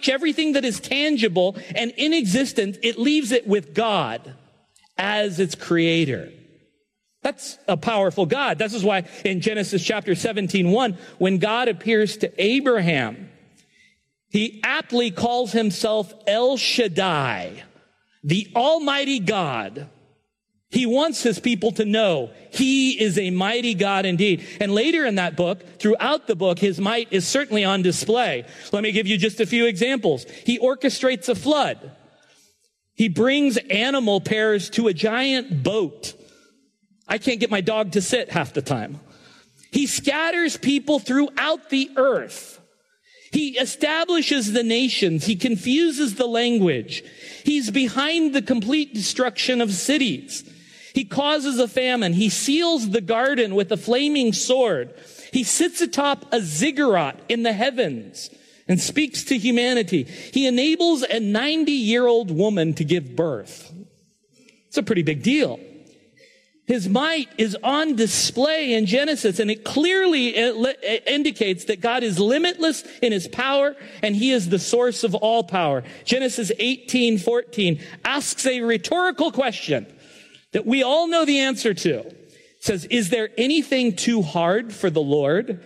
scratch everything that is tangible and inexistent. It leaves it with God as its creator. That's a powerful God. This is why in Genesis chapter 17:1, when God appears to Abraham, he aptly calls himself El Shaddai, the Almighty God. He wants his people to know he is a mighty God indeed. And later in that book, throughout the book, his might is certainly on display. Let me give you just a few examples. He orchestrates a flood. He brings animal pairs to a giant boat. I can't get my dog to sit half the time. He scatters people throughout the earth. He establishes the nations. He confuses the language. He's behind the complete destruction of cities. He causes a famine. He seals the garden with a flaming sword. He sits atop a ziggurat in the heavens and speaks to humanity. He enables a 90-year-old woman to give birth. It's a pretty big deal. His might is on display in Genesis, and it clearly indicates that God is limitless in his power, and he is the source of all power. Genesis 18:14 asks a rhetorical question that we all know the answer to. It says, is there anything too hard for the Lord?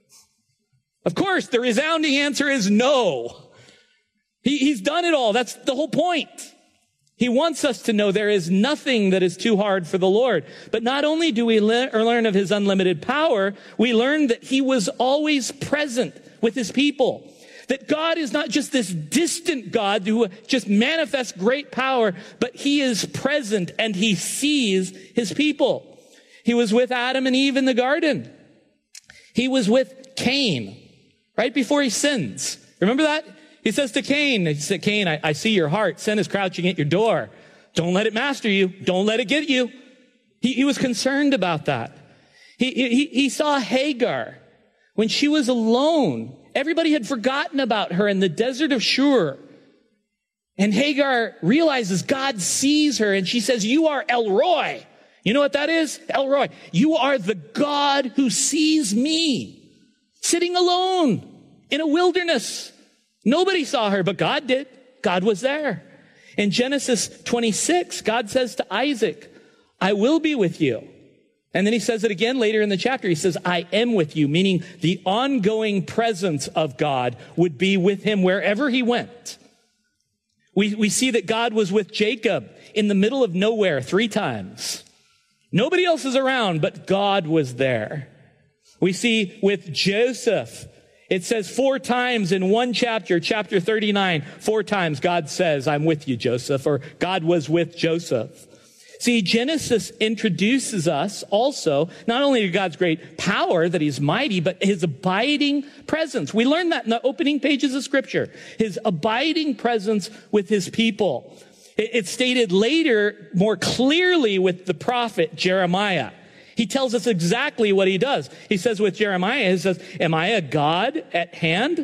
Of course, the resounding answer is no. He's done it all. That's the whole point. He wants us to know there is nothing that is too hard for the Lord. But not only do we learn of his unlimited power, we learn that he was always present with his people. That God is not just this distant God who just manifests great power, but he is present and he sees his people. He was with Adam and Eve in the garden. He was with Cain right before he sins. Remember that? He says to Cain, Cain, I see your heart. Sin is crouching at your door. Don't let it master you. Don't let it get you. He was concerned about that. He saw Hagar when she was alone. Everybody had forgotten about her in the desert of Shur. And Hagar realizes God sees her and she says, you are El Roi. You know what that is? El Roi. You are the God who sees me sitting alone in a wilderness. Nobody saw her, but God did. God was there. In Genesis 26, God says to Isaac, I will be with you. And then he says it again later in the chapter. He says, I am with you, meaning the ongoing presence of God would be with him wherever he went. We see that God was with Jacob in the middle of nowhere 3 times. Nobody else is around, but God was there. We see with Joseph, it says 4 times in one chapter, chapter 39, 4 times God says, I'm with you, Joseph, or God was with Joseph. See, Genesis introduces us also not only to God's great power, that he's mighty, but his abiding presence. We learn that in the opening pages of Scripture, his abiding presence with his people. It's stated later more clearly with the prophet Jeremiah. He tells us exactly what he does. He says with Jeremiah, he says, am I a God at hand?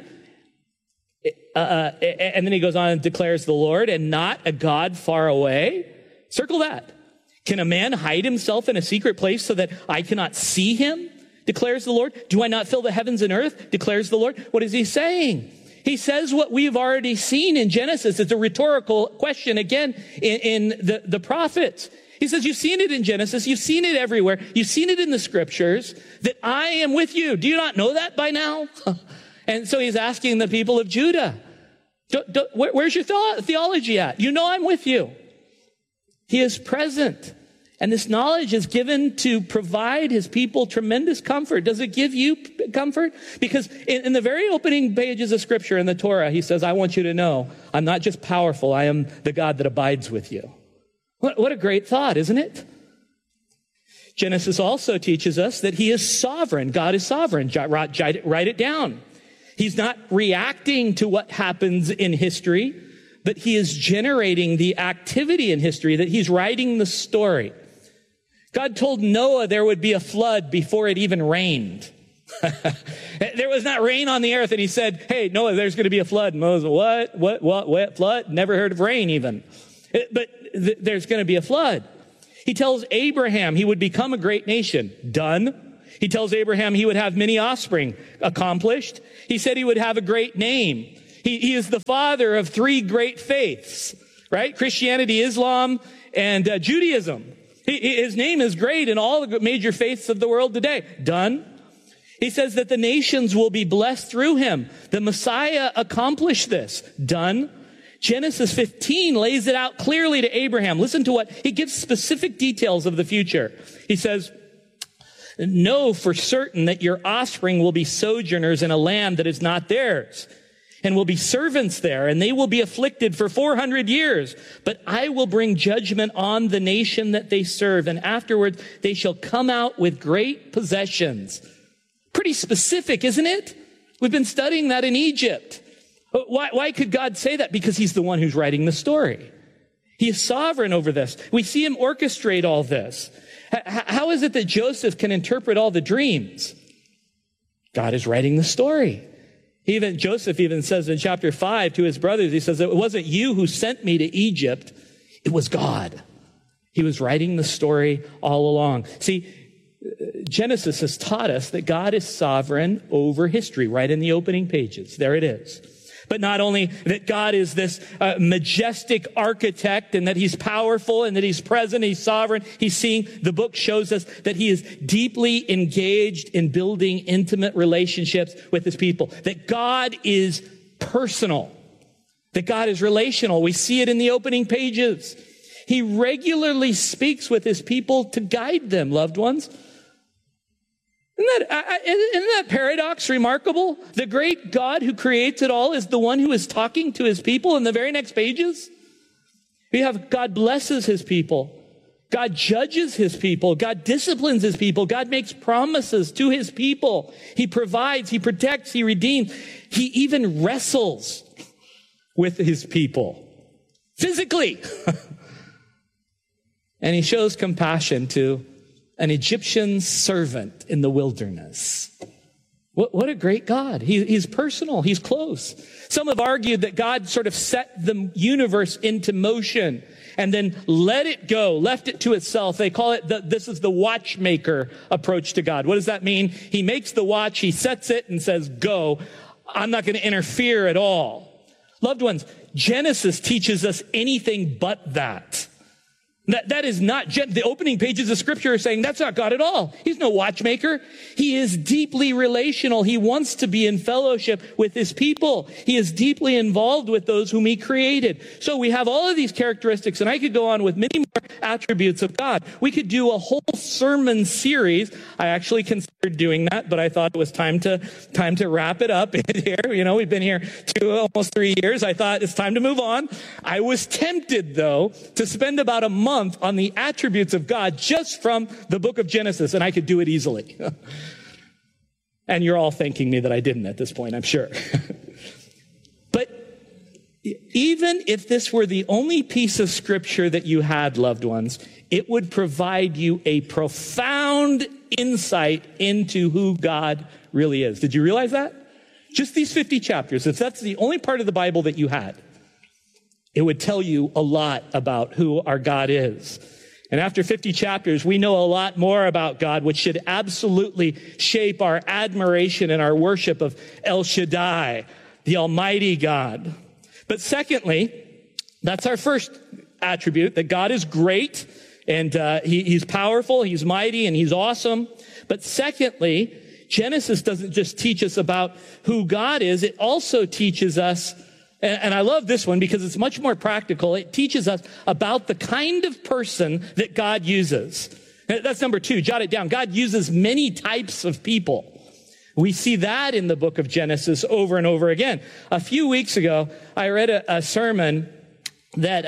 And then he goes on and declares the Lord, and not a God far away. Circle that. Can a man hide himself in a secret place so that I cannot see him? Declares the Lord. Do I not fill the heavens and earth? Declares the Lord. What is he saying? He says what we've already seen in Genesis. It's a rhetorical question again in the prophets. He says, you've seen it in Genesis. You've seen it everywhere. You've seen it in the scriptures that I am with you. Do you not know that by now? And so he's asking the people of Judah, where's your theology at? You know I'm with you. He is present. And this knowledge is given to provide his people tremendous comfort. Does it give you comfort? Because in the very opening pages of Scripture in the Torah, he says, I want you to know I'm not just powerful. I am the God that abides with you. What a great thought, isn't it? Genesis also teaches us that he is sovereign. God is sovereign. Write it down. He's not reacting to what happens in history, but he is generating the activity in history, that he's writing the story. God told Noah there would be a flood before it even rained. There was not rain on the earth, and he said, hey, Noah, there's going to be a flood. And Moses, what, flood? Never heard of rain even. But there's going to be a flood. He tells Abraham he would become a great nation. Done. He tells Abraham he would have many offspring. Accomplished. He said he would have a great name. He is the father of three great faiths, right? Christianity, Islam, and Judaism. His name is great in all the major faiths of the world today. Done. He says that the nations will be blessed through him. The Messiah accomplished this. Done. Genesis 15 lays it out clearly to Abraham. Listen to what he gives specific details of the future. He says, know for certain that your offspring will be sojourners in a land that is not theirs, and will be servants there, and they will be afflicted for 400 years. But I will bring judgment on the nation that they serve, and afterwards they shall come out with great possessions. Pretty specific, isn't it? We've been studying that in Egypt. Why could God say that? Because he's the one who's writing the story. He is sovereign over this. We see him orchestrate all this. How is it that Joseph can interpret all the dreams? God is writing the story. Joseph even says in chapter 5 to his brothers, he says, it wasn't you who sent me to Egypt, it was God. He was writing the story all along. See, Genesis has taught us that God is sovereign over history, right in the opening pages. There it is. But not only that God is this majestic architect and that he's powerful and that he's present, he's sovereign, he's seeing, the book shows us that he is deeply engaged in building intimate relationships with his people. That God is personal. That God is relational. We see it in the opening pages. He regularly speaks with his people to guide them, loved ones. Isn't that paradox remarkable? The great God who creates it all is the one who is talking to his people in the very next pages. We have God blesses his people. God judges his people. God disciplines his people. God makes promises to his people. He provides, he protects, he redeems. He even wrestles with his people physically. And he shows compassion to an Egyptian servant in the wilderness. What a great God. He's personal. He's close. Some have argued that God sort of set the universe into motion and then let it go, left it to itself. They call it, this is the watchmaker approach to God. What does that mean? He makes the watch, he sets it and says, go. I'm not going to interfere at all. Loved ones, Genesis teaches us anything but that. That is not, the opening pages of Scripture are saying that's not God at all. He's no watchmaker. He is deeply relational. He wants to be in fellowship with his people. He is deeply involved with those whom he created. So we have all of these characteristics, and I could go on with many more attributes of God. We could do a whole sermon series. I actually considered doing that, but I thought it was time to wrap it up here. You know, we've been here almost 3 years. I thought it's time to move on. I was tempted, though, to spend about a month on the attributes of God just from the book of Genesis, and I could do it easily. And you're all thanking me that I didn't at this point, I'm sure. But even if this were the only piece of Scripture that you had, loved ones, it would provide you a profound insight into who God really is. Did you realize that? Just these 50 chapters, if that's the only part of the Bible that you had, it would tell you a lot about who our God is. And after 50 chapters, we know a lot more about God, which should absolutely shape our admiration and our worship of El Shaddai, the Almighty God. But secondly, that's our first attribute, that God is great, and he's powerful, he's mighty, and he's awesome. But secondly, Genesis doesn't just teach us about who God is, it also teaches us, and I love this one because it's much more practical. It teaches us about the kind of person that God uses. That's number 2. Jot it down. God uses many types of people. We see that in the book of Genesis over and over again. A few weeks ago, I read a sermon that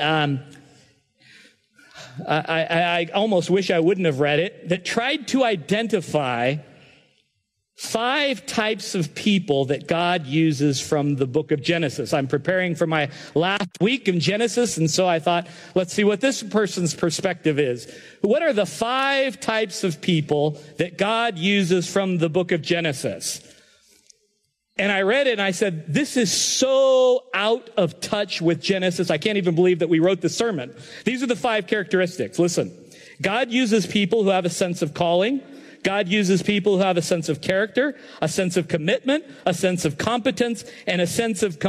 I almost wish I wouldn't have read it, that tried to identify 5 types of people that God uses from the book of Genesis. I'm preparing for my last week in Genesis, and so I thought, let's see what this person's perspective is. What are the 5 types of people that God uses from the book of Genesis? And I read it and I said, this is so out of touch with Genesis. I can't even believe that we wrote the sermon. These are the 5 characteristics. Listen, God uses people who have a sense of calling. God uses people who have a sense of character, a sense of commitment, a sense of competence, and a sense of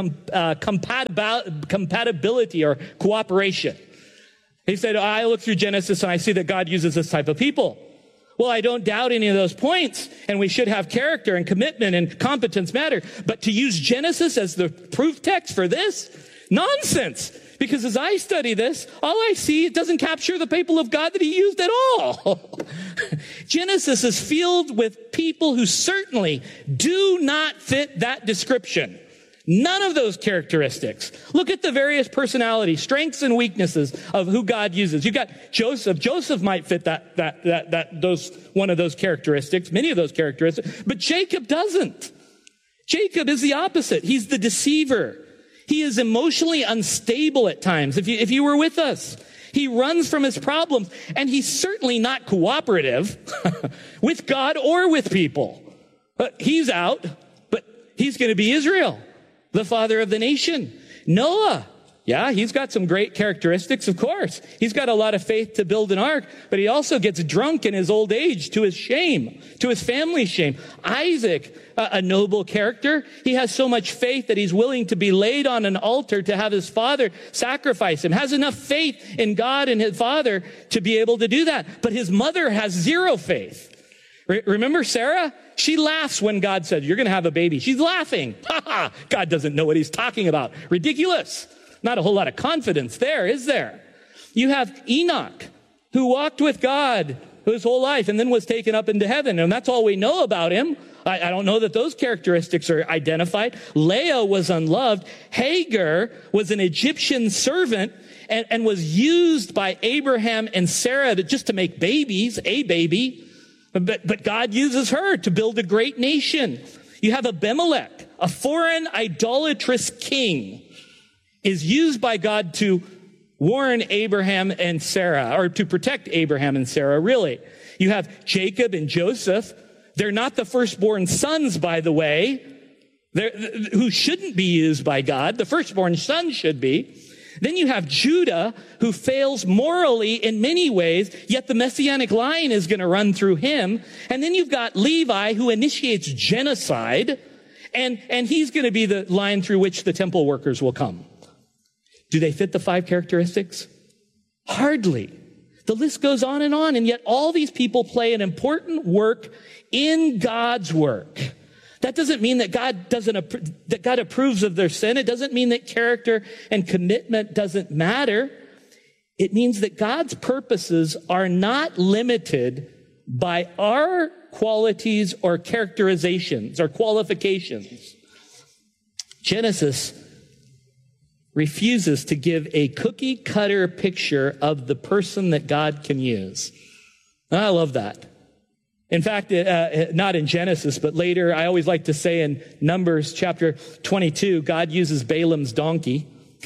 compatibility or cooperation. He said, I look through Genesis and I see that God uses this type of people. Well, I don't doubt any of those points, and we should have character and commitment and competence matter. But to use Genesis as the proof text for this? Nonsense. Because as I study this, all I see, it doesn't capture the people of God that he used at all. Genesis is filled with people who certainly do not fit that description. None of those characteristics. Look at the various personalities, strengths and weaknesses of who God uses. You've got Joseph. Joseph might fit one of those characteristics, many of those characteristics, but Jacob doesn't. Jacob is the opposite. He's the deceiver. He is emotionally unstable at times. If you were with us, he runs from his problems, and he's certainly not cooperative with God or with people. He's out, but he's going to be Israel, the father of the nation. Noah, yeah, he's got some great characteristics, of course. He's got a lot of faith to build an ark, but he also gets drunk in his old age to his shame, to his family's shame. Isaac, a noble character. He has so much faith that he's willing to be laid on an altar to have his father sacrifice him. Has enough faith in God and his father to be able to do that. But his mother has zero faith. Remember Sarah? She laughs when God said, you're going to have a baby. She's laughing. Ha ha! God doesn't know what he's talking about. Ridiculous. Not a whole lot of confidence there, is there? You have Enoch, who walked with God his whole life and then was taken up into heaven. And that's all we know about him. I don't know that those characteristics are identified. Leah was unloved. Hagar was an Egyptian servant and was used by Abraham and Sarah just to make babies, a baby. But God uses her to build a great nation. You have Abimelech, a foreign idolatrous king, is used by God to warn Abraham and Sarah, or to protect Abraham and Sarah, really. You have Jacob and Joseph. They're not the firstborn sons, by the way, who shouldn't be used by God. The firstborn son should be. Then you have Judah, who fails morally in many ways, yet the messianic line is going to run through him. And then you've got Levi, who initiates genocide, and he's going to be the line through which the temple workers will come. Do they fit the 5 characteristics? Hardly. The list goes on, and yet all these people play an important work in God's work. That doesn't mean that God approves of their sin. It doesn't mean that character and commitment doesn't matter. It means that God's purposes are not limited by our qualities or characterizations or qualifications. Genesis refuses to give a cookie-cutter picture of the person that God can use. I love that. In fact, not in Genesis, but later, I always like to say in Numbers chapter 22, God uses Balaam's donkey.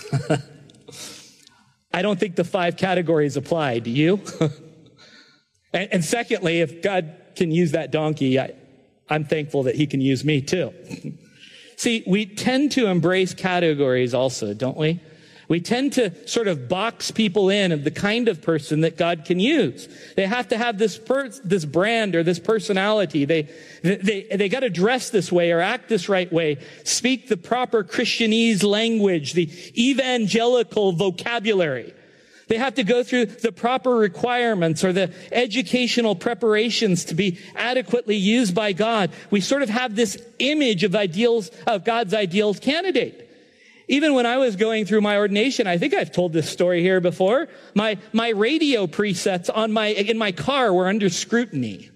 I don't think the 5 categories apply. Do you? And secondly, if God can use that donkey, I'm thankful that he can use me too. See, we tend to embrace categories also, don't we? We tend to sort of box people in of the kind of person that God can use. They have to have this brand or this personality. They got to dress this way or act this right way, speak the proper Christianese language, the evangelical vocabulary. They have to go through the proper requirements or the educational preparations to be adequately used by God. We sort of have this image of God's ideal candidate. Even when I was going through my ordination, I think I've told this story here before, my radio presets in my car were under scrutiny.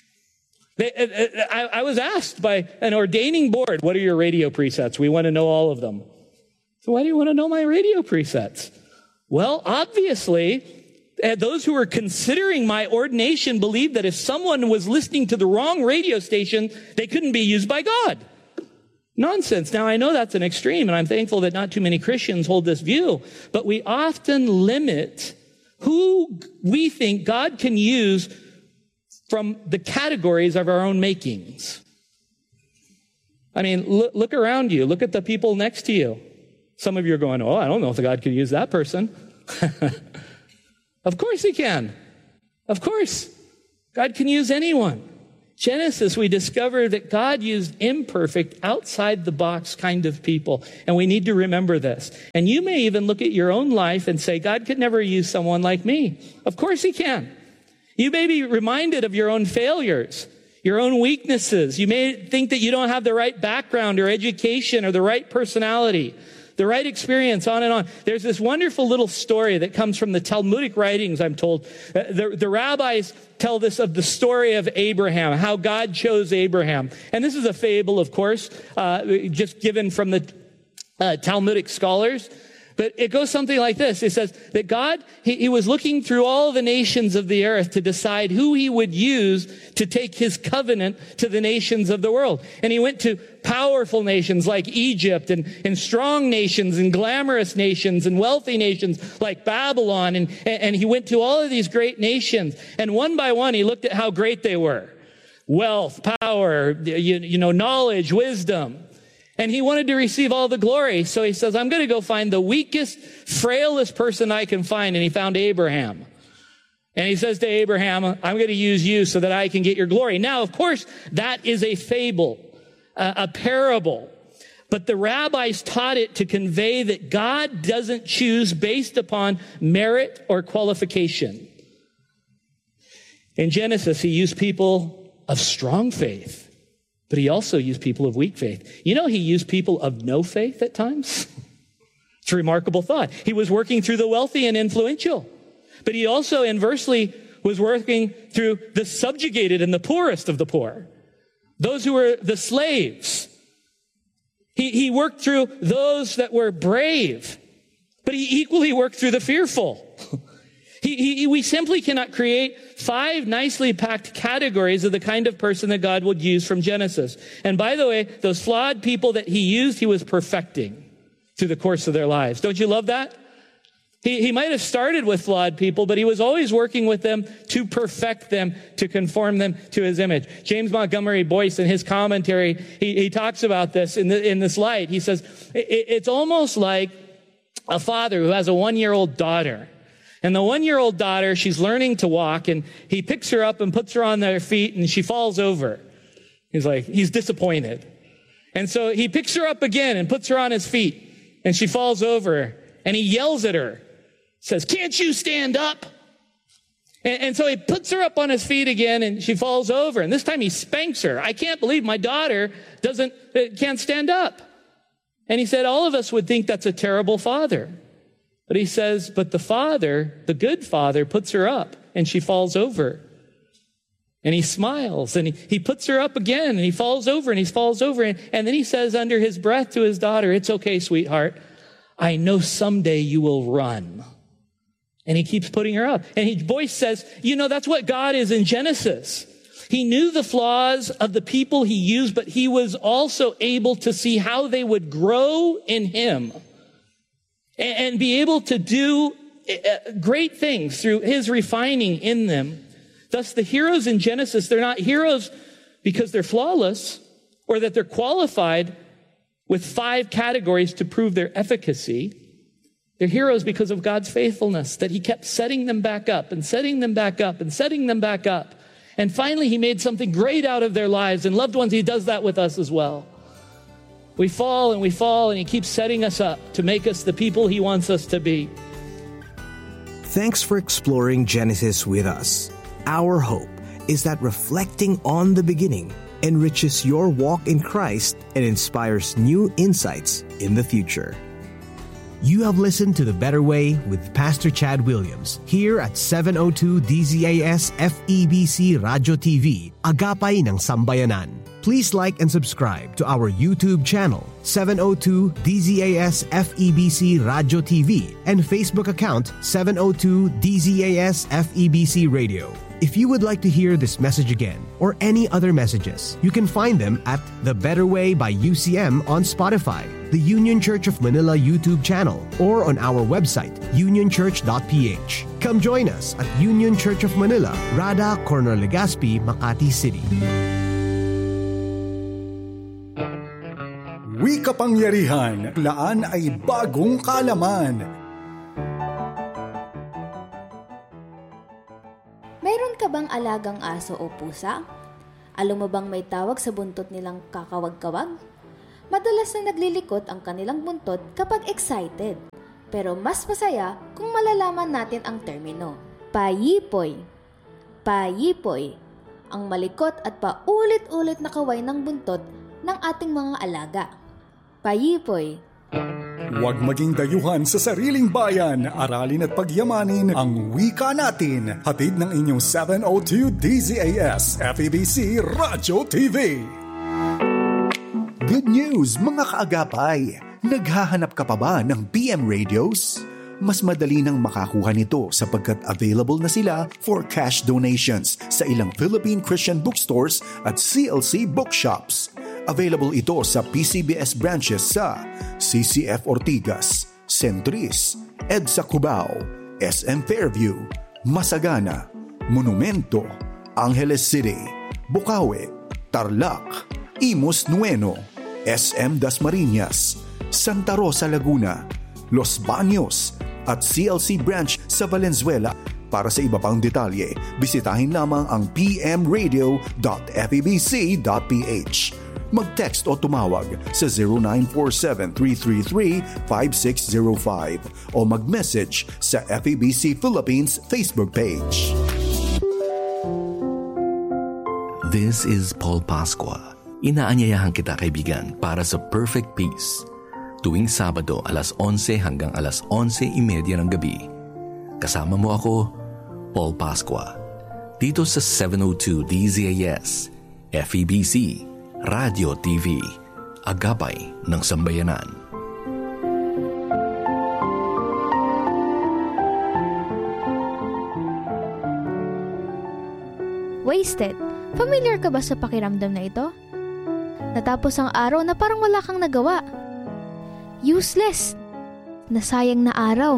I was asked by an ordaining board, what are your radio presets? We want to know all of them. So why do you want to know my radio presets? Well, obviously, those who were considering my ordination believed that if someone was listening to the wrong radio station, they couldn't be used by God. Nonsense. Now, I know that's an extreme, and I'm thankful that not too many Christians hold this view, but we often limit who we think God can use from the categories of our own makings. I mean, look around you. Look at the people next to you. Some of you are going, oh, I don't know if God could use that person. Of course he can. Of course. God can use anyone. Genesis, we discover that God used imperfect, outside-the-box kind of people. And we need to remember this. And you may even look at your own life and say, God could never use someone like me. Of course he can. You may be reminded of your own failures, your own weaknesses. You may think that you don't have the right background or education or the right personality, the right experience, on and on. There's this wonderful little story that comes from the Talmudic writings, I'm told. The rabbis tell this of the story of Abraham, how God chose Abraham. And this is a fable, of course, just given from the Talmudic scholars. But it goes something like this. It says that God, he was looking through all the nations of the earth to decide who he would use to take his covenant to the nations of the world. And he went to powerful nations like Egypt and strong nations and glamorous nations and wealthy nations like Babylon. And he went to all of these great nations. And one by one, he looked at how great they were. Wealth, power, knowledge, wisdom. And he wanted to receive all the glory. So he says, I'm going to go find the weakest, frailest person I can find. And he found Abraham. And he says to Abraham, I'm going to use you so that I can get your glory. Now, of course, that is a fable, a parable. But the rabbis taught it to convey that God doesn't choose based upon merit or qualification. In Genesis, he used people of strong faith. But he also used people of weak faith. You know, he used people of no faith at times. It's a remarkable thought. He was working through the wealthy and influential. But he also inversely was working through the subjugated and the poorest of the poor. Those who were the slaves. He worked through those that were brave. But he equally worked through the fearful. We simply cannot create 5 nicely packed categories of the kind of person that God would use from Genesis. And by the way, those flawed people that he used, he was perfecting through the course of their lives. Don't you love that? He might have started with flawed people, but he was always working with them to perfect them, to conform them to his image. James Montgomery Boyce, in his commentary, he talks about this in this light. He says, it's almost like a father who has a 1-year-old daughter. And the 1-year-old daughter, she's learning to walk, and he picks her up and puts her on their feet, and she falls over. He's disappointed. And so he picks her up again and puts her on his feet, and she falls over, and he yells at her, says, can't you stand up? And so he puts her up on his feet again, and she falls over, and this time he spanks her. I can't believe my daughter can't stand up. And he said, all of us would think that's a terrible father. But he says, but the father, the good father, puts her up and she falls over. And he smiles and he puts her up again and he falls over and he falls over. And then he says under his breath to his daughter, it's okay, sweetheart. I know someday you will run. And he keeps putting her up. And Boyce says, that's what God is in Genesis. He knew the flaws of the people he used, but he was also able to see how they would grow in him. And be able to do great things through his refining in them. Thus, the heroes in Genesis, they're not heroes because they're flawless or that they're qualified with 5 categories to prove their efficacy. They're heroes because of God's faithfulness, that he kept setting them back up and setting them back up and setting them back up. And finally, he made something great out of their lives. And loved ones, he does that with us as well. We fall, and he keeps setting us up to make us the people he wants us to be. Thanks for exploring Genesis with us. Our hope is that reflecting on the beginning enriches your walk in Christ and inspires new insights in the future. You have listened to The Better Way with Pastor Chad Williams here at 702 DZAS FEBC Radio TV, Agapay ng Sambayanan. Please like and subscribe to our YouTube channel, 702 DZAS FEBC Radio TV, and Facebook account, 702 DZAS FEBC Radio. If you would like to hear this message again or any other messages, you can find them at The Better Way by UCM on Spotify, the Union Church of Manila YouTube channel, or on our website, unionchurch.ph. Come join us at Union Church of Manila, Rada, Corner Legazpi, Makati City. Wikapangyarihan, laan ay bagong kaalaman. Mayroon ka bang alagang aso o pusa? Alam mo bang may tawag sa buntot nilang kakawag-kawag? Madalas na naglilikot ang kanilang buntot kapag excited. Pero mas masaya kung malalaman natin ang termino. Payipoy. Payipoy. Ang malikot at paulit-ulit na kaway ng buntot ng ating mga alaga. Payipoy. Huwag maging dayuhan sa sariling bayan. Aralin at pagyamanin ang wika natin. Hatid ng inyong 702 DZAS FEBC Radio TV. Good news mga kaagapay! Naghahanap ka pa ba ng PM radios? Mas madali nang makakuha nito sapagkat available na sila for cash donations sa ilang Philippine Christian bookstores at CLC bookshops. Available ito sa PCBS branches sa CCF Ortigas, Centris, EDSA Cubao, SM Fairview, Masagana, Monumento, Angeles City, Bukawi, Tarlac, Imus Nueno, SM Dasmariñas, Santa Rosa Laguna, Los Baños at CLC branch sa Valenzuela. Para sa iba pang detalye, bisitahin lamang ang pmradio.febc.ph. Mag-text o tumawag sa 0947-333-5605 o mag-message sa FEBC Philippines Facebook page. This is Paul Pascua. Inaanyayahan kita, kaibigan, para sa Perfect Peace. Tuwing Sabado, alas 11 hanggang alas 11:30 ng gabi. Kasama mo ako, Paul Pascua. Dito sa 702 DZAS, FEBC, Radio TV, Agapay ng Sambayanan. Wasted. Familiar ka ba sa pakiramdam na ito? Natapos ang araw na parang wala kang nagawa. Useless. Nasayang na araw.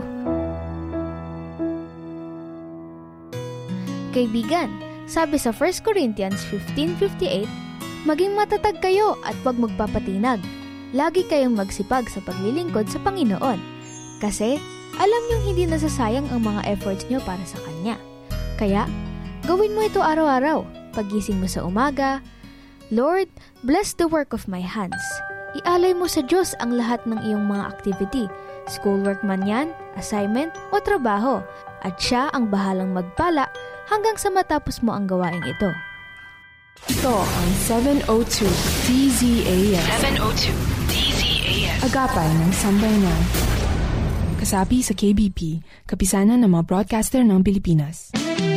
Kaibigan, sabi sa 1 Corinthians 15:58, maging matatag kayo at huwag magpapatinag. Lagi kayong magsipag sa paglilingkod sa Panginoon. Kasi alam niyong hindi nasasayang ang mga efforts niyo para sa Kanya. Kaya, gawin mo ito araw-araw. Pagising mo sa umaga, Lord, bless the work of my hands. Ialay mo sa Diyos ang lahat ng iyong mga activity, schoolwork man yan, assignment o trabaho, at Siya ang bahalang magpala hanggang sa matapos mo ang gawain ito. Ito ang 702 DZAS. 702 DZAS. Agapay ng Sambayanan. Kasapi sa KBP, kapisanan ng mga broadcaster ng Pilipinas.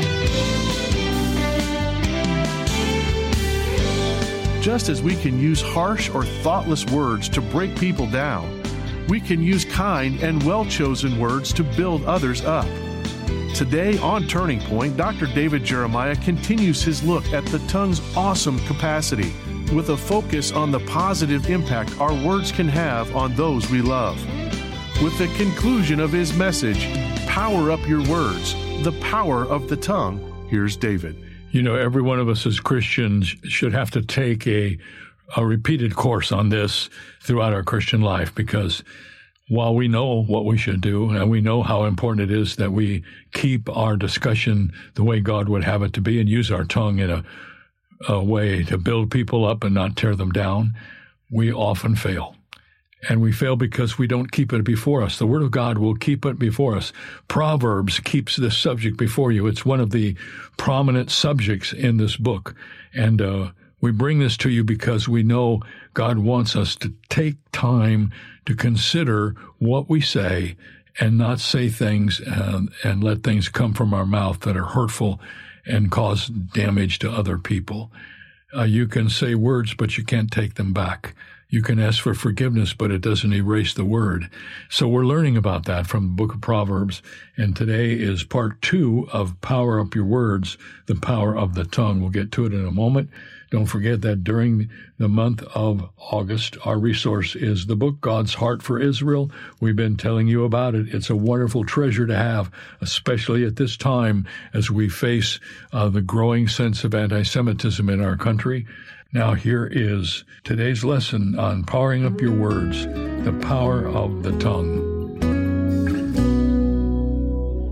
Just as we can use harsh or thoughtless words to break people down, we can use kind and well-chosen words to build others up. Today on Turning Point, Dr. David Jeremiah continues his look at the tongue's awesome capacity with a focus on the positive impact our words can have on those we love. With the conclusion of his message, Power Up Your Words, the Power of the Tongue, here's David. You know, every one of us as Christians should have to take a repeated course on this throughout our Christian life, because while we know what we should do and we know how important it is that we keep our discussion the way God would have it to be and use our tongue in a way to build people up and not tear them down, we often fail. And we fail because we don't keep it before us. The Word of God will keep it before us. Proverbs keeps this subject before you. It's one of the prominent subjects in this book. And we bring this to you because we know God wants us to take time to consider what we say and not say things and let things come from our mouth that are hurtful and cause damage to other people. You can say words, but you can't take them back. You can ask for forgiveness, but it doesn't erase the word. So we're learning about that from the book of Proverbs. And today is part 2 of Power Up Your Words, the Power of the Tongue. We'll get to it in a moment. Don't forget that during the month of August, our resource is the book, God's Heart for Israel. We've been telling you about it. It's a wonderful treasure to have, especially at this time as we face the growing sense of anti-Semitism in our country. Now here is today's lesson on powering up your words, the power of the tongue.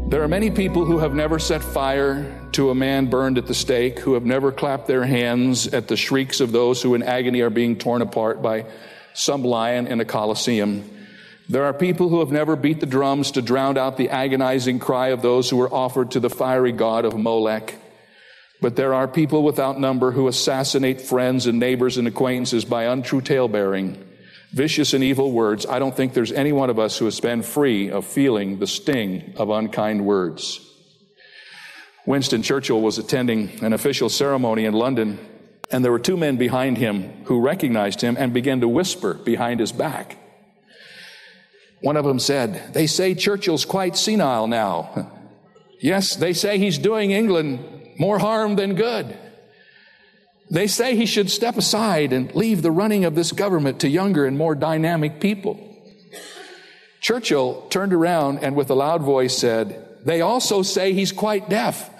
There are many people who have never set fire to a man burned at the stake, who have never clapped their hands at the shrieks of those who in agony are being torn apart by some lion in a coliseum. There are people who have never beat the drums to drown out the agonizing cry of those who were offered to the fiery god of Molech. But there are people without number who assassinate friends and neighbors and acquaintances by untrue tale-bearing, vicious and evil words. I don't think there's any one of us who has been free of feeling the sting of unkind words. Winston Churchill was attending an official ceremony in London, and there were two men behind him who recognized him and began to whisper behind his back. One of them said, "They say Churchill's quite senile now." Yes, they say he's doing England more harm than good. They say he should step aside and leave the running of this government to younger and more dynamic people. Churchill turned around and with a loud voice said, "They also say he's quite deaf."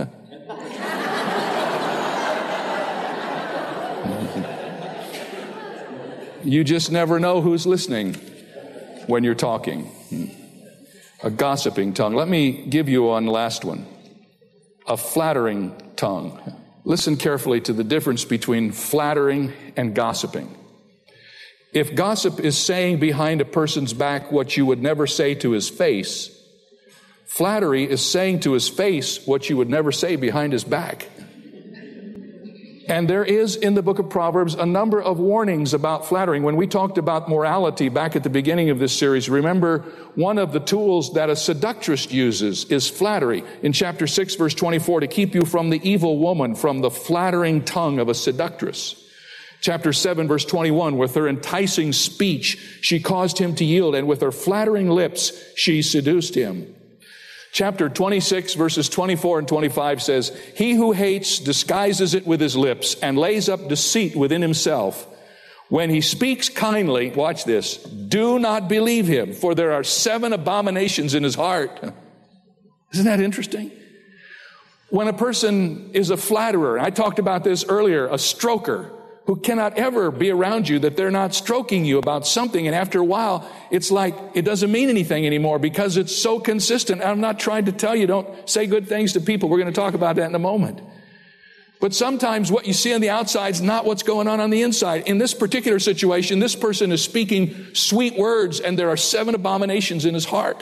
You just never know who's listening when you're talking. A gossiping tongue. Let me give you one last one. A flattering tongue. Listen carefully to the difference between flattering and gossiping. If gossip is saying behind a person's back what you would never say to his face, flattery is saying to his face what you would never say behind his back. And there is in the book of Proverbs a number of warnings about flattering. When we talked about morality back at the beginning of this series, remember one of the tools that a seductress uses is flattery. In chapter 6, verse 24, to keep you from the evil woman, from the flattering tongue of a seductress. Chapter 7, verse 21, with her enticing speech, she caused him to yield, and with her flattering lips, she seduced him. Chapter 26, verses 24 and 25 says, "He who hates disguises it with his lips and lays up deceit within himself. When he speaks kindly," watch this, "do not believe him, for there are 7 abominations in his heart." Isn't that interesting? When a person is a flatterer, I talked about this earlier, a stroker, who cannot ever be around you that they're not stroking you about something, and after a while, it's like it doesn't mean anything anymore because it's so consistent. I'm not trying to tell you don't say good things to people. We're going to talk about that in a moment. But sometimes what you see on the outside is not what's going on the inside. In this particular situation, this person is speaking sweet words, and there are 7 abominations in his heart.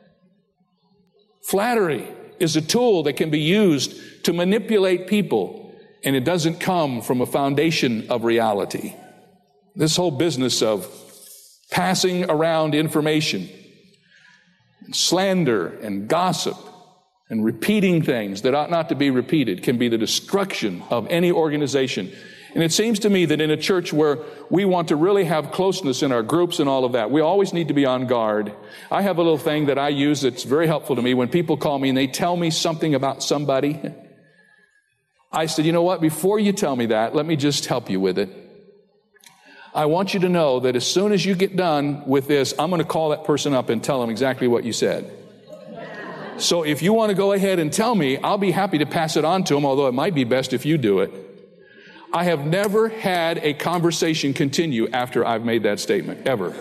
Flattery is a tool that can be used to manipulate people, and it doesn't come from a foundation of reality. This whole business of passing around information, and slander and gossip, and repeating things that ought not to be repeated can be the destruction of any organization. And it seems to me that in a church where we want to really have closeness in our groups and all of that, we always need to be on guard. I have a little thing that I use that's very helpful to me. When people call me and they tell me something about somebody, I said, you know what, before you tell me that, let me just help you with it. I want you to know that as soon as you get done with this, I'm going to call that person up and tell them exactly what you said. So if you want to go ahead and tell me, I'll be happy to pass it on to them, although it might be best if you do it. I have never had a conversation continue after I've made that statement, ever.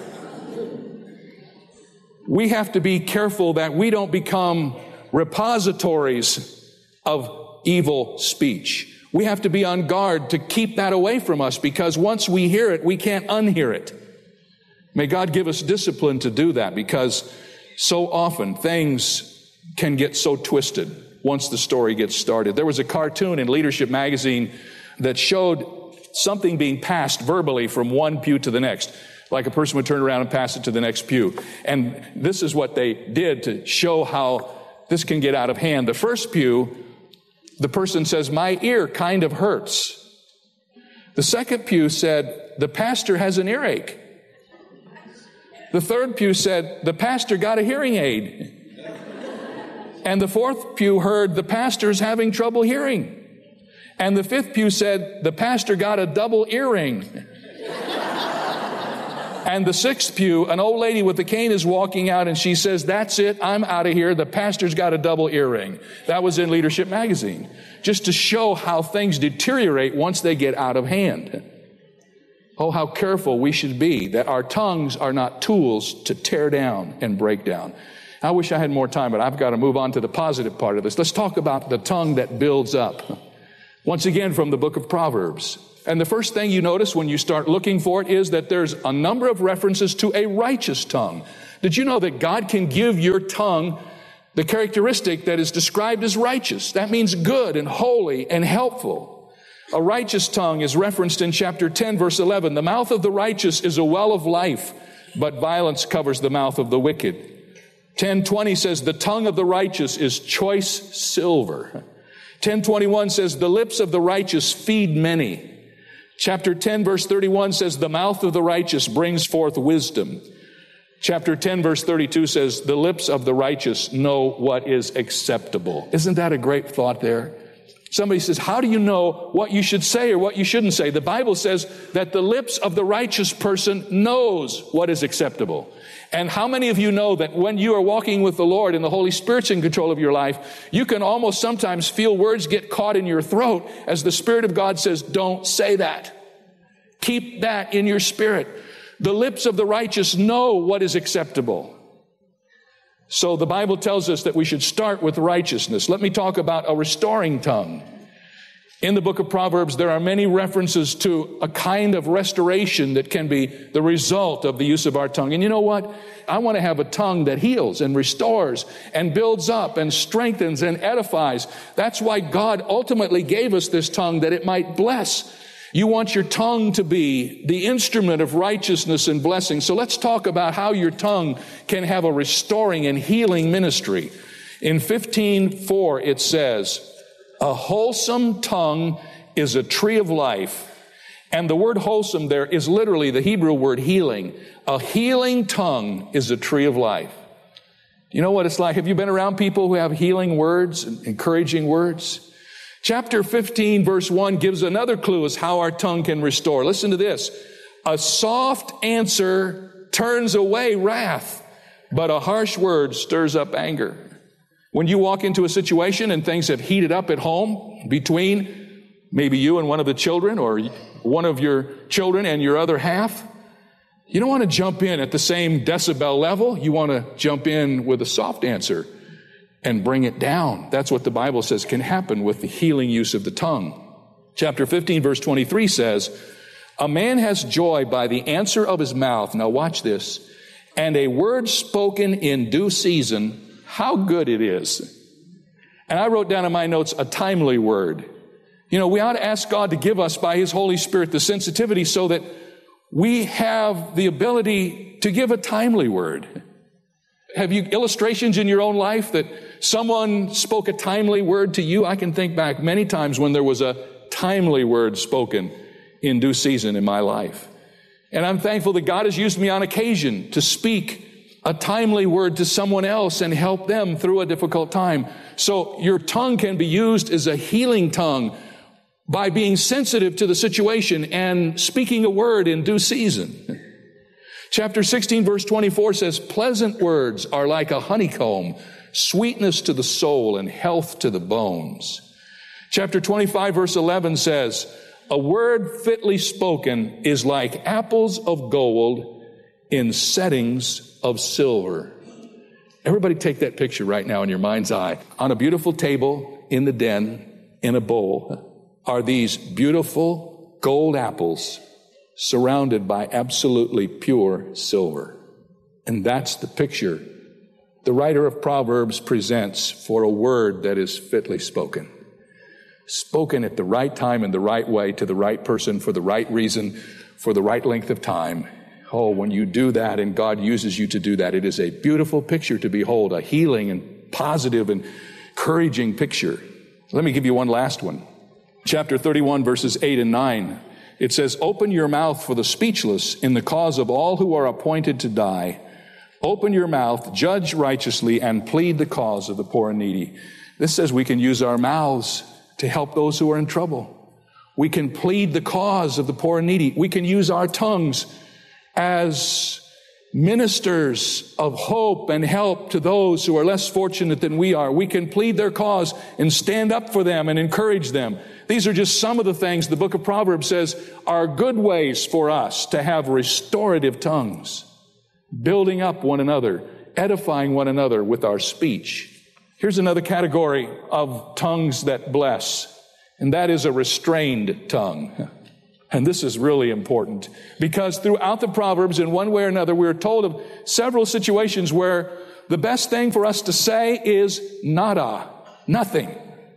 We have to be careful that we don't become repositories of evil speech. We have to be on guard to keep that away from us, because once we hear it, we can't unhear it. May God give us discipline to do that, because so often things can get so twisted once the story gets started. There was a cartoon in Leadership Magazine that showed something being passed verbally from one pew to the next. Like a person would turn around and pass it to the next pew. And this is what they did to show how this can get out of hand. The first pew, the person says, "My ear kind of hurts." The second pew said, "The pastor has an earache." The third pew said, "The pastor got a hearing aid." And the fourth pew heard, "The pastor's having trouble hearing." And the fifth pew said, "The pastor got a double earring." And the sixth pew, an old lady with a cane is walking out and she says, "That's it, I'm out of here. The pastor's got a double earring." That was in Leadership Magazine, just to show how things deteriorate once they get out of hand. Oh, how careful we should be that our tongues are not tools to tear down and break down. I wish I had more time, but I've got to move on to the positive part of this. Let's talk about the tongue that builds up. Once again, from the book of Proverbs. And the first thing you notice when you start looking for it is that there's a number of references to a righteous tongue. Did you know that God can give your tongue the characteristic that is described as righteous? That means good and holy and helpful. A righteous tongue is referenced in chapter 10, verse 11. The mouth of the righteous is a well of life, but violence covers the mouth of the wicked. 10:20 says, the tongue of the righteous is choice silver. 10:21 says, the lips of the righteous feed many. Chapter 10, verse 31 says, the mouth of the righteous brings forth wisdom. Chapter 10, verse 32 says, the lips of the righteous know what is acceptable. Isn't that a great thought there? Somebody says, how do you know what you should say or what you shouldn't say? The Bible says that the lips of the righteous person knows what is acceptable. And how many of you know that when you are walking with the Lord and the Holy Spirit's in control of your life, you can almost sometimes feel words get caught in your throat as the Spirit of God says, don't say that. Keep that in your spirit. The lips of the righteous know what is acceptable. So the Bible tells us that we should start with righteousness. Let me talk about a restoring tongue. In the book of Proverbs, there are many references to a kind of restoration that can be the result of the use of our tongue. And you know what? I want to have a tongue that heals and restores and builds up and strengthens and edifies. That's why God ultimately gave us this tongue, that it might bless. You want your tongue to be the instrument of righteousness and blessing. So let's talk about how your tongue can have a restoring and healing ministry. In 15:4, it says, a wholesome tongue is a tree of life. And the word wholesome there is literally the Hebrew word healing. A healing tongue is a tree of life. You know what it's like? Have you been around people who have healing words, encouraging words? Chapter 15, verse 1 gives another clue as how our tongue can restore. Listen to this. A soft answer turns away wrath, but a harsh word stirs up anger. When you walk into a situation and things have heated up at home between maybe you and one of the children or one of your children and your other half, you don't want to jump in at the same decibel level. You want to jump in with a soft answer and bring it down. That's what the Bible says can happen with the healing use of the tongue. Chapter 15, verse 23 says, a man has joy by the answer of his mouth. Now watch this. And a word spoken in due season, how good it is. And I wrote down in my notes, a timely word. You know, we ought to ask God to give us by His Holy Spirit the sensitivity so that we have the ability to give a timely word. Have you illustrations in your own life that someone spoke a timely word to you? I can think back many times when there was a timely word spoken in due season in my life. And I'm thankful that God has used me on occasion to speak a timely word to someone else and help them through a difficult time. So your tongue can be used as a healing tongue by being sensitive to the situation and speaking a word in due season. Chapter 16, verse 24 says, pleasant words are like a honeycomb, sweetness to the soul and health to the bones. Chapter 25, verse 11 says, a word fitly spoken is like apples of gold in settings of silver. Everybody take that picture right now in your mind's eye. On a beautiful table in the den, in a bowl, are these beautiful gold apples surrounded by absolutely pure silver. And that's the picture the writer of Proverbs presents for a word that is fitly spoken. Spoken at the right time in the right way to the right person for the right reason, for the right length of time. Oh, when you do that and God uses you to do that, it is a beautiful picture to behold, a healing and positive and encouraging picture. Let me give you one last one. Chapter 31, verses 8 and 9. It says, open your mouth for the speechless in the cause of all who are appointed to die. Open your mouth, judge righteously, and plead the cause of the poor and needy. This says we can use our mouths to help those who are in trouble. We can plead the cause of the poor and needy. We can use our tongues as ministers of hope and help to those who are less fortunate than we are. We can plead their cause and stand up for them and encourage them. These are just some of the things the book of Proverbs says are good ways for us to have restorative tongues, building up one another edifying one another with our speech. Here's another category of tongues that bless, and that is a restrained tongue. And this is really important because throughout the Proverbs, in one way or another, we're told of several situations where the best thing for us to say is nada, nothing.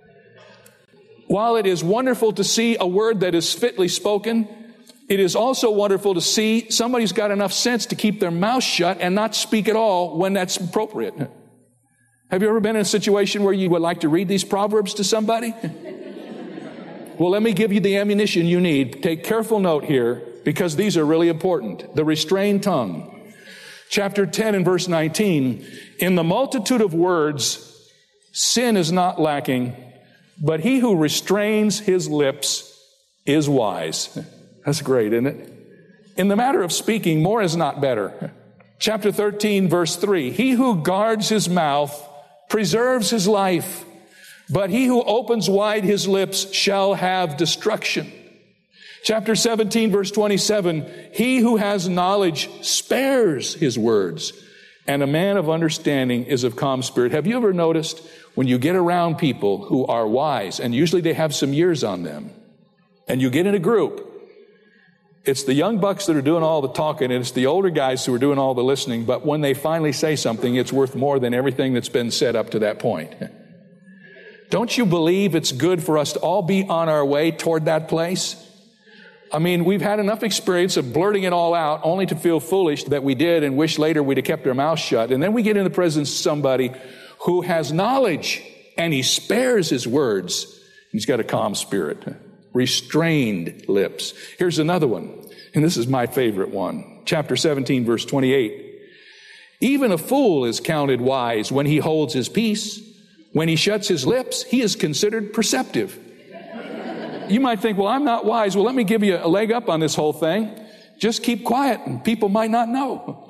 While it is wonderful to see a word that is fitly spoken, it is also wonderful to see somebody's got enough sense to keep their mouth shut and not speak at all when that's appropriate. Have you ever been in a situation where you would like to read these Proverbs to somebody? Well, let me give you the ammunition you need. Take careful note here because these are really important. The restrained tongue. Chapter 10 and verse 19. In the multitude of words, sin is not lacking, but he who restrains his lips is wise. That's great, isn't it? In the matter of speaking, more is not better. Chapter 13, verse 3. He who guards his mouth preserves his life, but he who opens wide his lips shall have destruction. Chapter 17, verse 27, he who has knowledge spares his words, and a man of understanding is of calm spirit. Have you ever noticed when you get around people who are wise, and usually they have some years on them, and you get in a group, it's the young bucks that are doing all the talking, and it's the older guys who are doing all the listening, but when they finally say something, it's worth more than everything that's been said up to that point. Don't you believe it's good for us to all be on our way toward that place? I mean, we've had enough experience of blurting it all out only to feel foolish that we did and wish later we'd have kept our mouth shut. And then we get in the presence of somebody who has knowledge and he spares his words. He's got a calm spirit, restrained lips. Here's another one, and this is my favorite one. Chapter 17, verse 28. Even a fool is counted wise when he holds his peace. When he shuts his lips, he is considered perceptive. You might think, well, I'm not wise. Well, let me give you a leg up on this whole thing. Just keep quiet and people might not know.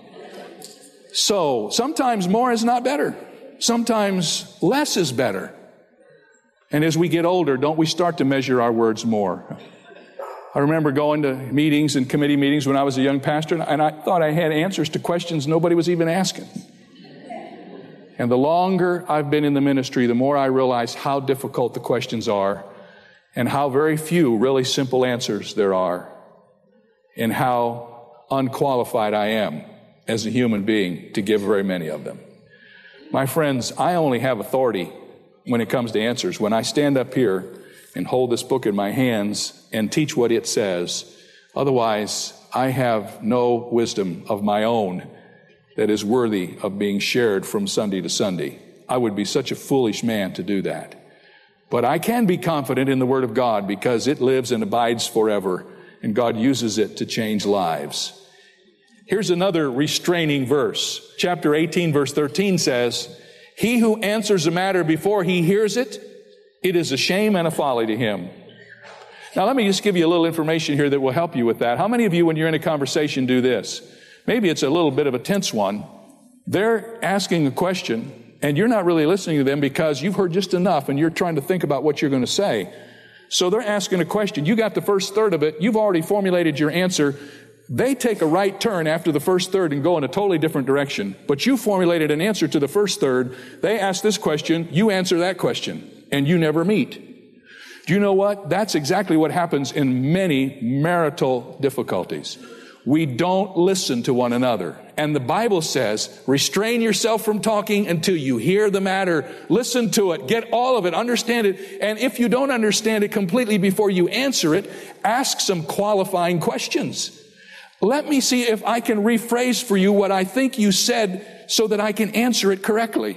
So sometimes more is not better. Sometimes less is better. And as we get older, don't we start to measure our words more? I remember going to meetings and committee meetings when I was a young pastor, and I thought I had answers to questions nobody was even asking. And the longer I've been in the ministry, the more I realize how difficult the questions are and how very few really simple answers there are and how unqualified I am as a human being to give very many of them. My friends, I only have authority when it comes to answers. When I stand up here and hold this book in my hands and teach what it says, otherwise I have no wisdom of my own that is worthy of being shared from Sunday to Sunday. I would be such a foolish man to do that. But I can be confident in the Word of God because it lives and abides forever, and God uses it to change lives. Here's another restraining verse. Chapter 18, verse 13 says, he who answers a matter before he hears it, it is a shame and a folly to him. Now, let me just give you a little information here that will help you with that. How many of you, when you're in a conversation, do this? Maybe it's a little bit of a tense one. They're asking a question, and you're not really listening to them because you've heard just enough, and you're trying to think about what you're going to say. So they're asking a question. You got the first third of it. You've already formulated your answer. They take a right turn after the first third and go in a totally different direction. But you formulated an answer to the first third. They ask this question. You answer that question, and you never meet. Do you know what? That's exactly what happens in many marital difficulties. We don't listen to one another. And the Bible says, restrain yourself from talking until you hear the matter. Listen to it. Get all of it. Understand it. And if you don't understand it completely before you answer it, ask some qualifying questions. Let me see if I can rephrase for you what I think you said so that I can answer it correctly.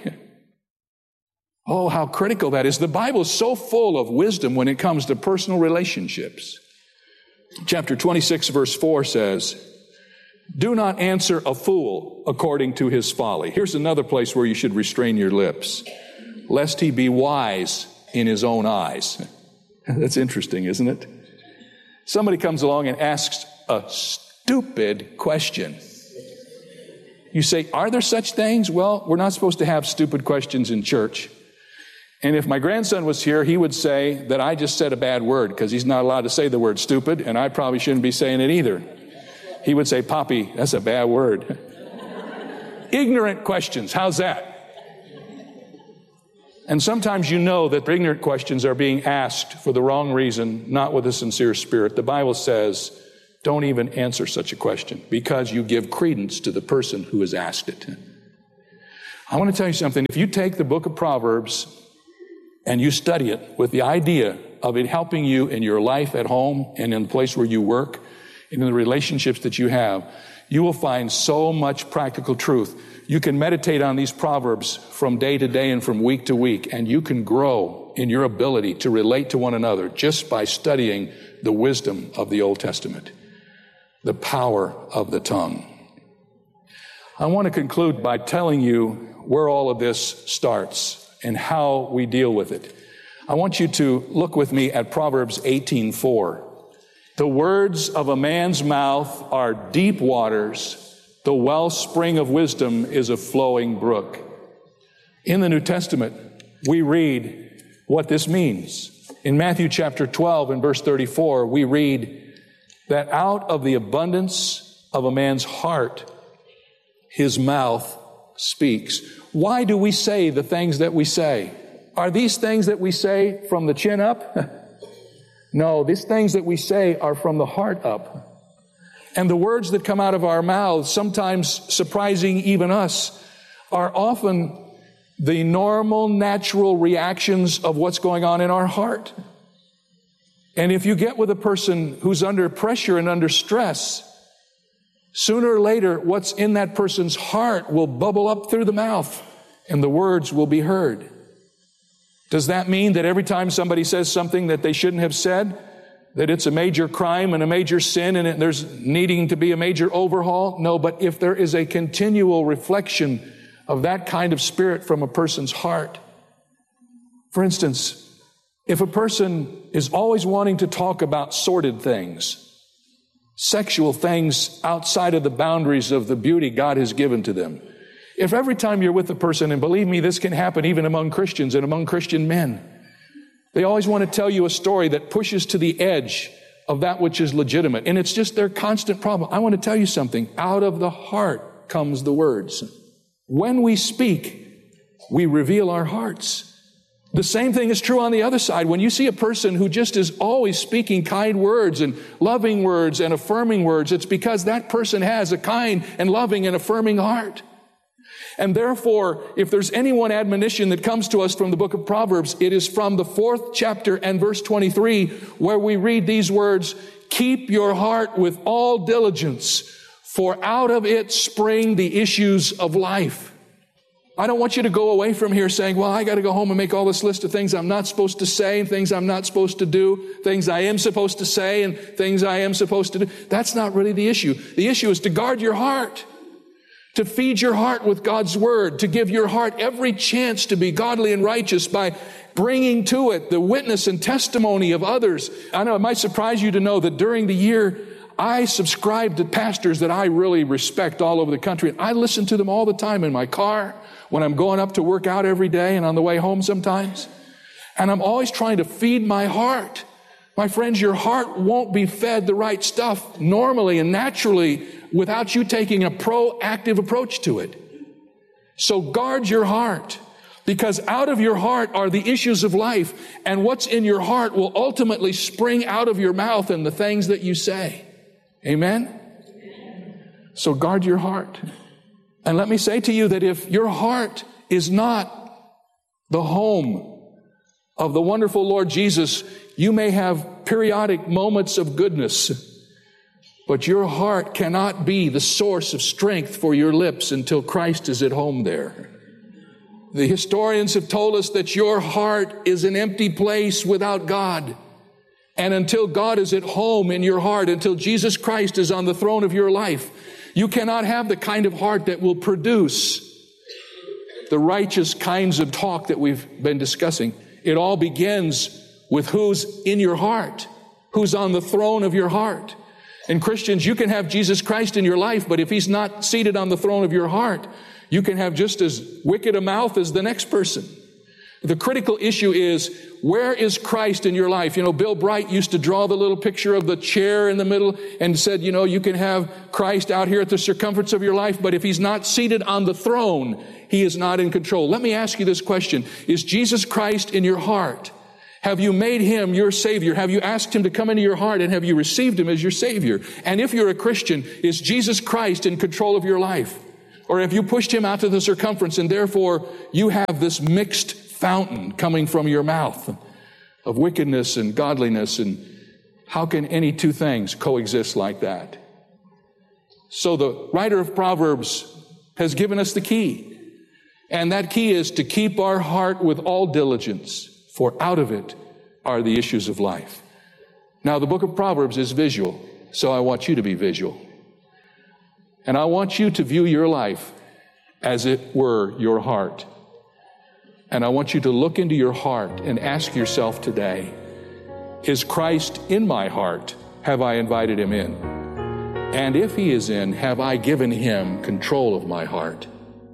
Oh, how critical that is. The Bible is so full of wisdom when it comes to personal relationships. Chapter 26, verse 4 says, do not answer a fool according to his folly. Here's another place where you should restrain your lips, lest he be wise in his own eyes. That's interesting, isn't it? Somebody comes along and asks a stupid question. You say, are there such things? Well, we're not supposed to have stupid questions in church. And if my grandson was here, he would say that I just said a bad word because he's not allowed to say the word stupid, and I probably shouldn't be saying it either. He would say, Poppy, that's a bad word. ignorant questions. How's that? And sometimes you know that ignorant questions are being asked for the wrong reason, not with a sincere spirit. The Bible says, don't even answer such a question because you give credence to the person who has asked it. I want to tell you something. If you take the book of Proverbs and you study it with the idea of it helping you in your life at home and in the place where you work and in the relationships that you have, you will find so much practical truth. You can meditate on these Proverbs from day to day and from week to week, and you can grow in your ability to relate to one another just by studying the wisdom of the Old Testament, the power of the tongue. I want to conclude by telling you where all of this starts and how we deal with it. I want you to look with me at Proverbs 18:4. The words of a man's mouth are deep waters. The wellspring of wisdom is a flowing brook. In the New Testament, we read what this means. In Matthew chapter 12 and verse 34, we read that out of the abundance of a man's heart, his mouth speaks. Why do we say the things that we say? Are these things that we say from the chin up? No, these things that we say are from the heart up. And the words that come out of our mouths, sometimes surprising even us, are often the normal, natural reactions of what's going on in our heart. And if you get with a person who's under pressure and under stress, sooner or later, what's in that person's heart will bubble up through the mouth, and the words will be heard. Does that mean that every time somebody says something that they shouldn't have said, that it's a major crime and a major sin and there's needing to be a major overhaul? No, but if there is a continual reflection of that kind of spirit from a person's heart. For instance, if a person is always wanting to talk about sordid things, sexual things outside of the boundaries of the beauty God has given to them, if every time you're with a person, and believe me, this can happen even among Christians and among Christian men, they always want to tell you a story that pushes to the edge of that which is legitimate. And it's just their constant problem. I want to tell you something. Out of the heart comes the words. When we speak, we reveal our hearts. The same thing is true on the other side. When you see a person who just is always speaking kind words and loving words and affirming words, it's because that person has a kind and loving and affirming heart. And therefore, if there's any one admonition that comes to us from the book of Proverbs, it is from the 4th chapter and verse 23, where we read these words, "Keep your heart with all diligence, for out of it spring the issues of life." I don't want you to go away from here saying, well, I got to go home and make all this list of things I'm not supposed to say and things I'm not supposed to do, things I am supposed to say and things I am supposed to do. That's not really the issue. The issue is to guard your heart, to feed your heart with God's word, to give your heart every chance to be godly and righteous by bringing to it the witness and testimony of others. I know it might surprise you to know that during the year, I subscribe to pastors that I really respect all over the country. And I listen to them all the time in my car, when I'm going up to work out every day and on the way home sometimes. And I'm always trying to feed my heart. My friends, your heart won't be fed the right stuff normally and naturally without you taking a proactive approach to it. So guard your heart, because out of your heart are the issues of life, and what's in your heart will ultimately spring out of your mouth and the things that you say. Amen? So guard your heart. And let me say to you that if your heart is not the home of the wonderful Lord Jesus, you may have periodic moments of goodness, but your heart cannot be the source of strength for your lips until Christ is at home there. The historians have told us that your heart is an empty place without God. And until God is at home in your heart, until Jesus Christ is on the throne of your life, you cannot have the kind of heart that will produce the righteous kinds of talk that we've been discussing. It all begins with who's in your heart, who's on the throne of your heart. And Christians, you can have Jesus Christ in your life, but if he's not seated on the throne of your heart, you can have just as wicked a mouth as the next person. The critical issue is, where is Christ in your life? You know, Bill Bright used to draw the little picture of the chair in the middle and said, you know, you can have Christ out here at the circumference of your life, but if he's not seated on the throne, he is not in control. Let me ask you this question. Is Jesus Christ in your heart? Have you made him your Savior? Have you asked him to come into your heart, and have you received him as your Savior? And if you're a Christian, is Jesus Christ in control of your life? Or have you pushed him out to the circumference, and therefore you have this mixed fountain coming from your mouth of wickedness and godliness? And how can any two things coexist like that? So the writer of Proverbs has given us the key. And that key is to keep our heart with all diligence, for out of it are the issues of life. Now, the book of Proverbs is visual, so I want you to be visual. And I want you to view your life as it were your heart. And I want you to look into your heart and ask yourself today, is Christ in my heart? Have I invited him in? And if he is in, have I given him control of my heart?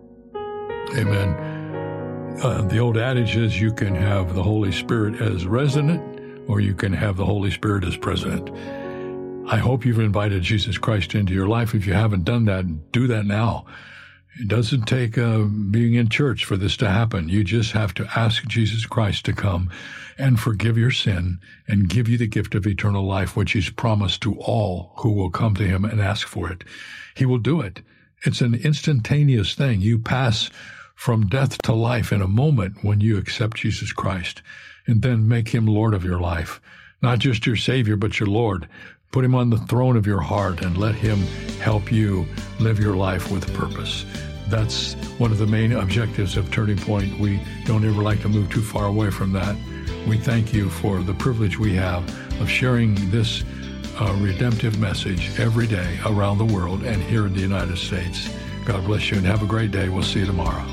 Amen. The old adage is you can have the Holy Spirit as resident, or you can have the Holy Spirit as president. I hope you've invited Jesus Christ into your life. If you haven't done that, do that now. It doesn't take being in church for this to happen. You just have to ask Jesus Christ to come and forgive your sin and give you the gift of eternal life, which he's promised to all who will come to him and ask for it. He will do it. It's an instantaneous thing. You pass from death to life in a moment when you accept Jesus Christ, and then make him Lord of your life. Not just your Savior, but your Lord. Put him on the throne of your heart and let him help you live your life with purpose. That's one of the main objectives of Turning Point. We don't ever like to move too far away from that. We thank you for the privilege we have of sharing this redemptive message every day around the world and here in the United States. God bless you and have a great day. We'll see you tomorrow.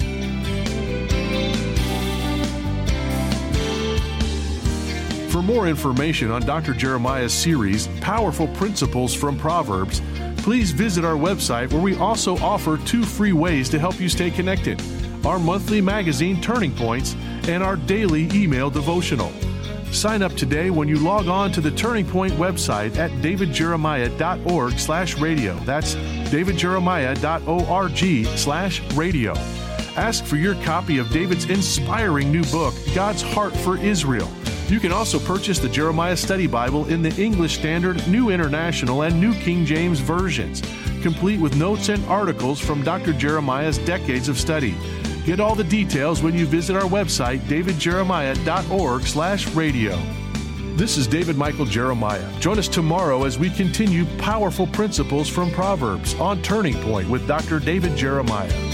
For more information on Dr. Jeremiah's series, Powerful Principles from Proverbs, please visit our website, where we also offer 2 free ways to help you stay connected: our monthly magazine, Turning Points, and our daily email devotional. Sign up today when you log on to the Turning Point website at davidjeremiah.org/radio. That's davidjeremiah.org/radio. Ask for your copy of David's inspiring new book, God's Heart for Israel. You can also purchase the Jeremiah Study Bible in the English Standard, New International, and New King James versions, complete with notes and articles from Dr. Jeremiah's decades of study. Get all the details when you visit our website, davidjeremiah.org/radio. This is David Michael Jeremiah. Join us tomorrow as we continue Powerful Principles from Proverbs on Turning Point with Dr. David Jeremiah.